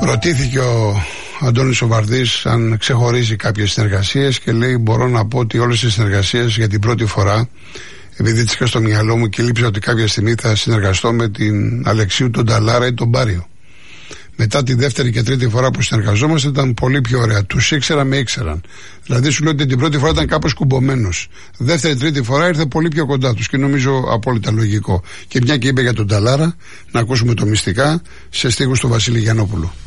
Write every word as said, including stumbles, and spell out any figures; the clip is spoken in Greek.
Ρωτήθηκε ο Αντώνης ο Βαρδής αν ξεχωρίζει κάποιες συνεργασίες και λέει: μπορώ να πω ότι όλες τις συνεργασίες για την πρώτη φορά, επειδή τις είχα στο μυαλό μου και λείψα ότι κάποια στιγμή θα συνεργαστώ με την Αλεξίου, τον Ταλάρα ή τον Μπάριο. Μετά τη δεύτερη και τρίτη φορά που συνεργαζόμαστε ήταν πολύ πιο ωραία. Τους ήξερα, με ήξεραν. Δηλαδή σου λέω ότι την πρώτη φορά ήταν κάπως κουμπωμένος. Δεύτερη, τρίτη φορά ήρθε πολύ πιο κοντά τους και νομίζω απόλυτα λογικό. Και μια και είπε για τον Ταλάρα, να ακούσουμε το μυστικά σε στίχους του Βασίλη Γιαννόπουλου.